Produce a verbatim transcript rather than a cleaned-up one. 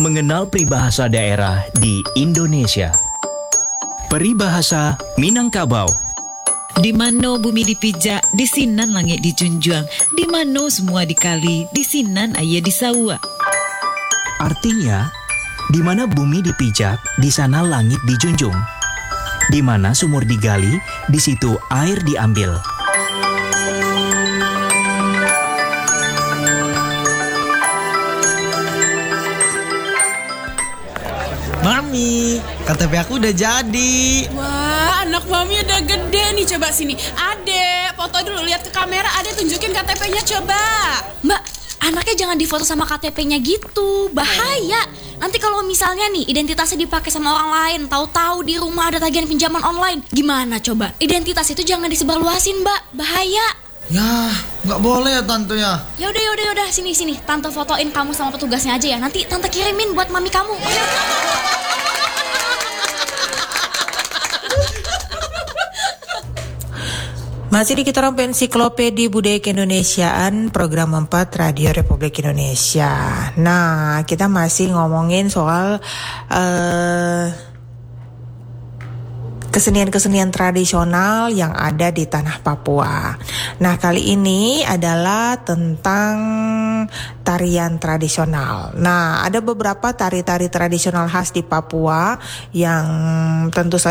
Mengenal peribahasa daerah di Indonesia. Peribahasa Minangkabau. Di mano bumi dipijak, di sinan langit dijunjung. Di mano semua dikali, di sinan ayah disawa. Artinya, di mana bumi dipijak, di sana langit dijunjung. Di mana sumur digali, di situ air diambil. Mami, K T P aku udah jadi. Wah, anak mami udah gede nih. Coba sini. Adek, foto dulu, lihat ke kamera. Adek tunjukin K T P-nya coba. Mbak, anaknya jangan difoto sama K T P-nya gitu. Bahaya. Nanti kalau misalnya nih identitasnya dipakai sama orang lain, tahu-tahu di rumah ada tagihan pinjaman online, gimana coba? Identitas itu jangan disebarluasin, Mbak. Bahaya. Ya, nggak boleh ya tante ya. Ya udah, ya udah, ya udah. Sini, sini. Tante fotoin kamu sama petugasnya aja ya. Nanti tante kirimin buat mami kamu. Masih di Kita Rompe Ensiklopedi Budaya Keindonesiaan, program empat Radio Republik Indonesia. Nah, kita masih ngomongin soal uh, kesenian-kesenian tradisional yang ada di tanah Papua. Nah, kali ini adalah tentang tarian tradisional. Nah, ada beberapa tari-tari tradisional khas di Papua yang tentu saja